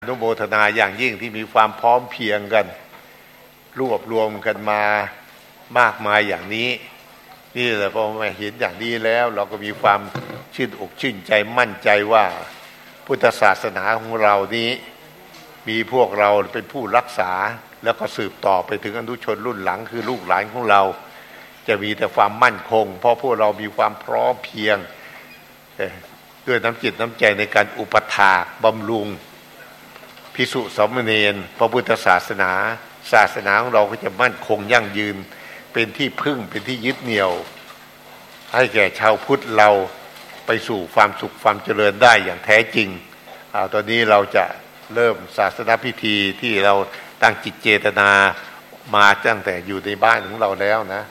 อนุโมทนาอย่างยิ่งที่มีความพร้อมเพรียงกันรวบรวมกันมามากมายอย่างนี้นี่แหละพอมาเห็นอย่างนี้แล้วเราก็มีความชื่นอกชื่นใจมั่นใจว่าพุทธศาสนาของเรานี้มีพวกเราเป็นผู้รักษาแล้วก็สืบต่อไปถึงอนุชนรุ่นหลังคือลูกหลานของเราจะมีแต่ความมั่นคงเพราะพวกเรามีความพร้อมเพรียงด้วยน้ำจิตน้ำใจในการอุปถากบำรุงภิกษุสามเณรพระพุทธศาสนาของเราก็จะมั่นคงยั่งยืนเป็นที่พึ่งเป็นที่ยึดเหนี่ยวให้แก่ชาวพุทธเราไปสู่ความสุขความเจริญได้อย่างแท้จริงตอนนี้เราจะเริ่มศาสนพิธีที่เราตั้งจิตเจตนามาตั้งแต่อยู่ในบ้านของเราแล้วนะ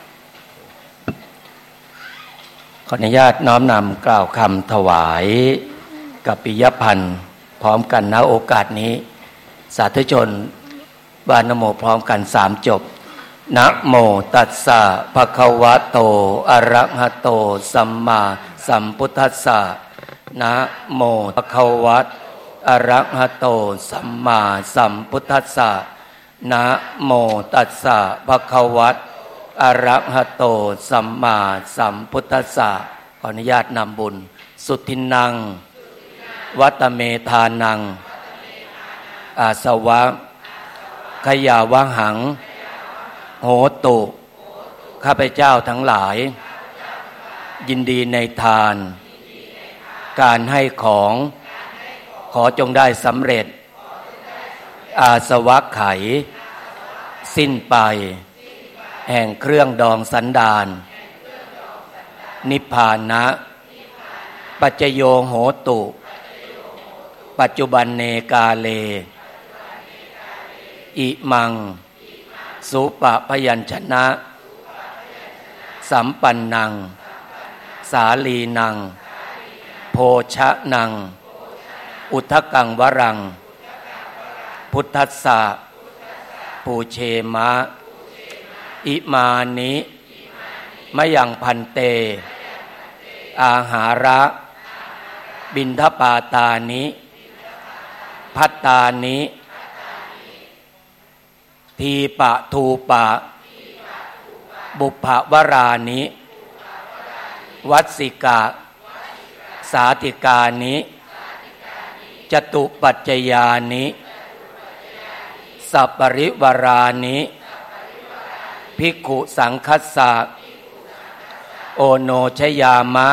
ขออนุญาตน้อมนำกล่าวคำถวายกัปปิยพันธ์พร้อมกันณโอกาสนี้สาธุชนวานโมพร้อมกัน3จบนะโมตัสสะภะคะวะโตอะระหะโตสัมมาสัมพุทธัสสะนะโมภะคะวะอะระหะโตสัมมาสัมพุทธัสสะนะโมตัสสะภะคะวะอะระหะโตสัมมาสัมพุทธัสสะขออนุญาตนำบุญสุทินังวัตเมธานังอาสวะขยาวหังโหตุข้าพเจ้าทั้งหลายยินดีในทานการให้ของขอจงได้สำเร็จอาสวะไขสิ้นไปแห่งเครื่องดองสันดานนิพพานะปัจจโยโหตุปัจจุบันเนกาเลอิมังสุปะพยัญชนะสัมปันนังสาลีนังโภชะนังอุทกังวรังพุทธัสสะปูเชมะอิมานิมะยังพันเตอาหาระบิณฑปาตานิภัตตานิทีปะทูปะบุพภวรานิวัสสิกะสาธิกานิจตุปัจจยานิสัปปริวารานิภิกขุสังคัสสะโอโนชยามะ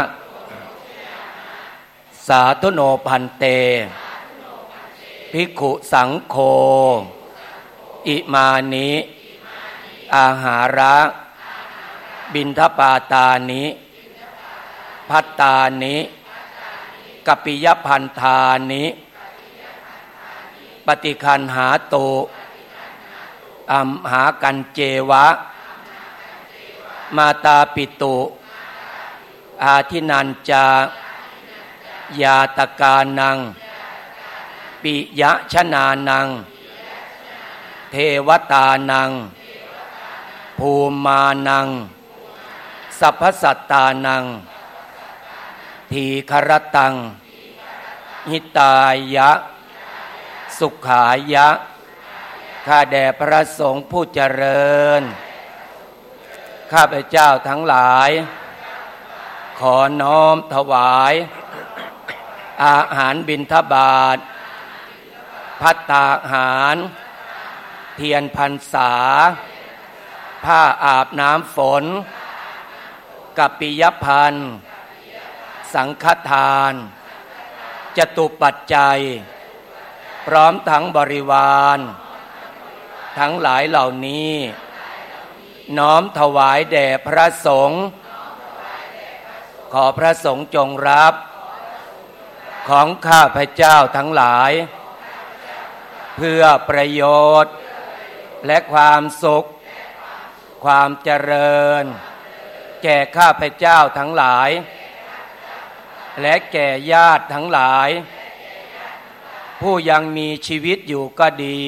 สาธุโนพันเตภิกขุสังโฆอิมานิอาหาระบิณฑปาตานิภัตตานิกัปปิยพันธานิปฏิคันหาตุอัมหากันเจวะมาตาปิตุอาทินันจายาตกานังปิยะชนานังเทวตานังภูมานังสัพพสัตตานังทีครตังหิตายะสุขายะข้าแด่พระสงฆ์ผู้เจริญข้าพเจ้าทั้งหลายขอน้อมถวายอาหารบิณฑบาตภัตตาหารเทียนพรรษาผ้าอาบน้ำฝนกัปปิยพันธ์สังฆทานจตุปัจจัยพร้อมทั้งบริวารทั้งหลายเหล่านี้น้อมถวายแด่พระสงฆ์ขอพระสงฆ์จงรับของข้าพเจ้าทั้งหลายเพื่อประโยชน์และความสุขความเจริญแก่ข้าพเจ้าทั้งหลายและแก่ญาติทั้งหลายผู้ยังมีชีวิตอยู่ก็ดี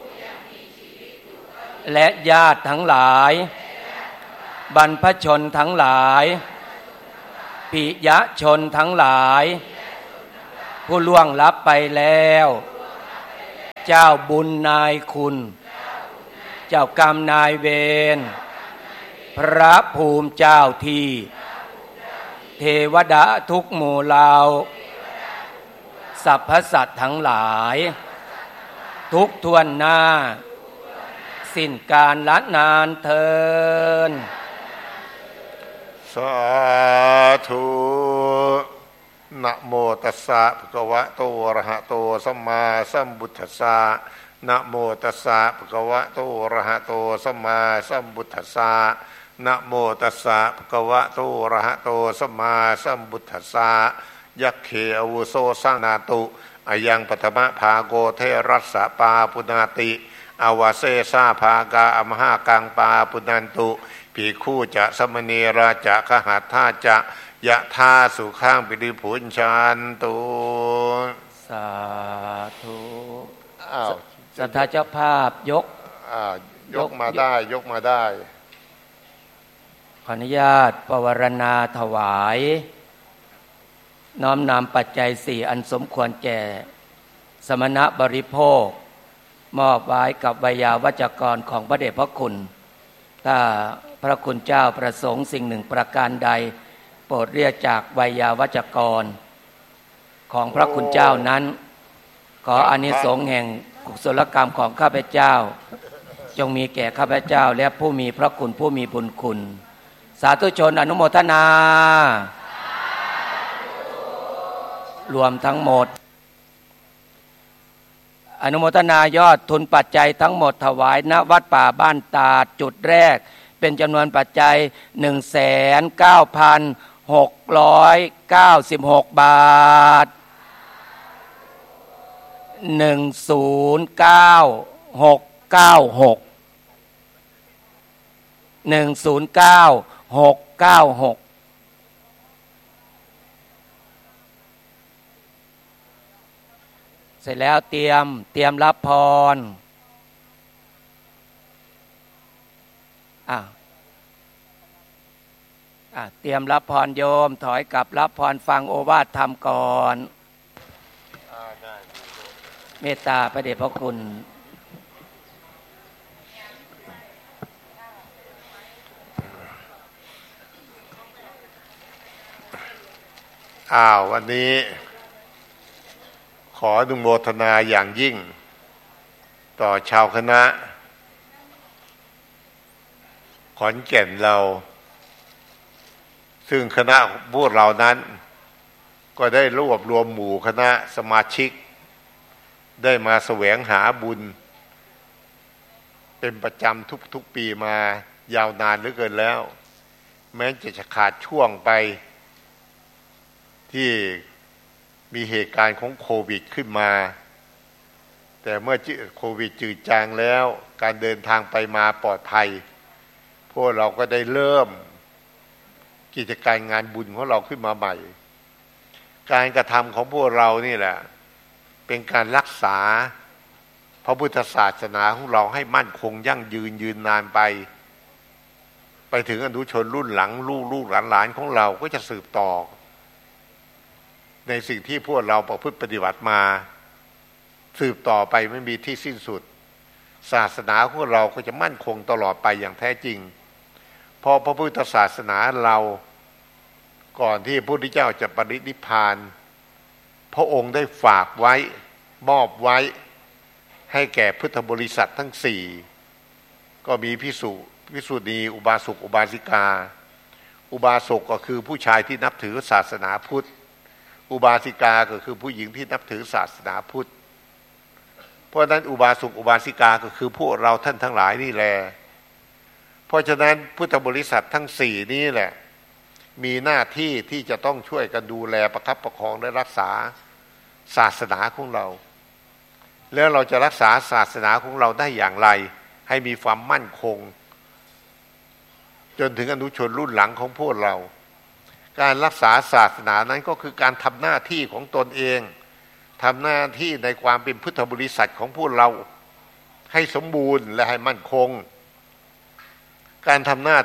และญาติทั้งหลายบรรพชนทั้งหลายปิยชนทั้งหลายผู้ล่วงลับไปแล้วเจ้าบุญนายคุณเจ้ากรรมนายเวรพระภูมิเจ้าที่เทวดาทุกหมู่เหล่าสรรพสัตว์ทั้งหลายทุกทวนหน้าสิ้นกาลละนานเทินสาธุนะโมตัสสะภะคะวะโตอะระหะโตสัมมาสัมพุทธัสสะนะโมตัสสะภะคะวะโตอะระหะโตสัมมาสัมพุทธัสสะนะโมตัสสะภะคะวะโตอะระหะโตสัมมาสัมพุทธัสสะยัคเขอวุโสสะนาตุอายังปฐมภาโกเทรัสสะปาปุนาติอาวาเสสาภากาอมหากังปาปุนันตุภิกขุจะสมณีราจะขหัตถาจะยะธาสุขังปิริพุญชันตุสาธุสัทธาเจ้าภาพยกมาได้ยกมาได้ขออนุญาตปวารณาถวายน้อมนำปัจจัยสี่อันสมควรแก่สมณบริโภคมอบไว้กับไวยาวัจกรของพระเดชพระคุณถ้าพระคุณเจ้าประสงค์สิ่งหนึ่งประการใดโปรดเรียกจากไวยาวัจกรของพระคุณเจ้านั้นขออานิสงส์แห่งกุศลกรรมของข้าพเจ้าจงมีแก่ข้าพเจ้าและผู้มีพระคุณผู้มีบุญคุณสาธุชนอนุโมทนารวมทั้งหมดอนุโมทนายอดทุนปัจจัยทั้งหมดถวายณวัดป่าบ้านตาดจุดแรกเป็นจำนวนปัจจัย 1,9,696 บาท 109,696 เสร็จแล้วเตรียมรับพรเตรียมรับพรโยมถอยกลับรับพรฟังโอวาทธรรมก่อนเมตตาพระเดชพระคุณวันนี้ขออนุโมทนาอย่างยิ่งต่อชาวคณะขอนแก่นเราซึ่งคณะพวกเรานั้นก็ได้รวบรวมหมู่คณะสมาชิกได้มาแสวงหาบุญเป็นประจำทุกปีมายาวนานเหลือเกินแล้วแม้จะขาดช่วงไปที่มีเหตุการณ์ของโควิดขึ้นมาแต่เมื่อโควิดจืดจางแล้วการเดินทางไปมาปลอดภัยพวกเราก็ได้เริ่มกิจการงานบุญของเราขึ้นมาใหม่การกระทำของพวกเรานี่แหละเป็นการรักษาพระพุทธศาสนาของเราให้มั่นคงยั่งยืนนานไปถึงอนุชนรุ่นหลังลูกหลานของเราก็จะสืบต่อในสิ่งที่พวกเราประพฤติปฏิบัติมาสืบต่อไปไม่มีที่สิ้นสุดศาสนาของเราก็จะมั่นคงตลอดไปอย่างแท้จริงเพราะพระพุทธศาสนาเราก่อนที่พระพุทธเจ้าจะปรินิพพานพระองค์ได้ฝากไว้มอบไว้ให้แก่พุทธบริษัททั้งสี่ก็มีภิกษุณีอุบาสกอุบาสิกาอุบาสกก็คือผู้ชายที่นับถือศาสนาพุทธอุบาสิกาก็คือผู้หญิงที่นับถือศาสนาพุทธเพราะนั้นอุบาสกอุบาสิกาก็คือพวกเราท่านทั้งหลายนี่แหละเพราะฉะนั้นพุทธบริษัททั้งสี่นี้แหละมีหน้าที่ที่จะต้องช่วยกันดูแลประคับประคองและรักษาศาสนาของเราแล้วเราจะรักษาศาสนาของเราได้อย่างไรให้มีความมั่นคงจนถึงอนุชนรุ่นหลังของพวกเราการรักษาศาสนานั้นก็คือการทำหน้าที่ของตนเองทำหน้าที่ในความเป็นพุทธบริษัทของพวกเราให้สมบูรณ์และให้มั่นคงการทำหน้า